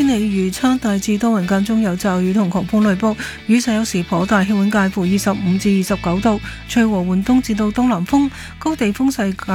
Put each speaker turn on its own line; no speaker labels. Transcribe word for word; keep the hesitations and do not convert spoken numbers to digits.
理預測大致多雲間中有驟雨同狂風雷暴，雨勢有時頗大，氣溫介乎二十五至二十九度，吹和緩東至到東南風，高地風勢